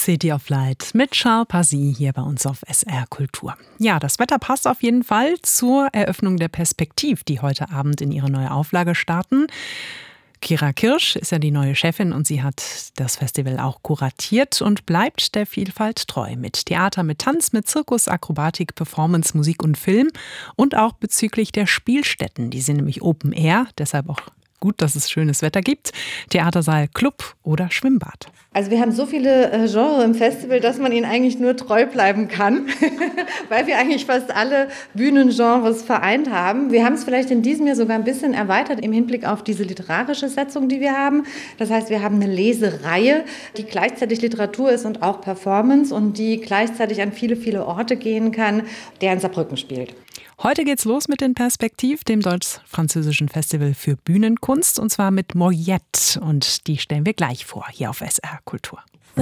City of Light mit Charles Passi hier bei uns auf SR Kultur. Ja, das Wetter passt auf jeden Fall zur Eröffnung der Perspektiv, die heute Abend in ihre neue Auflage starten. Kira Kirsch ist ja die neue Chefin und sie hat das Festival auch kuratiert und bleibt der Vielfalt treu. Mit Theater, mit Tanz, mit Zirkus, Akrobatik, Performance, Musik und Film und auch bezüglich der Spielstätten. Die sind nämlich Open Air, deshalb auch gut, dass es schönes Wetter gibt. Theatersaal, Club oder Schwimmbad. Also wir haben so viele Genres im Festival, dass man ihnen eigentlich nur treu bleiben kann, weil wir eigentlich fast alle Bühnengenres vereint haben. Wir haben es vielleicht in diesem Jahr sogar ein bisschen erweitert im Hinblick auf diese literarische Setzung, die wir haben. Das heißt, wir haben eine Lesereihe, die gleichzeitig Literatur ist und auch Performance und die gleichzeitig an viele, viele Orte gehen kann, der in Saarbrücken spielt. Heute geht's los mit den Perspektiv, dem deutsch-französischen Festival für Bühnenkunst, und zwar mit Moyette. Und die stellen wir gleich vor, hier auf SR Kultur.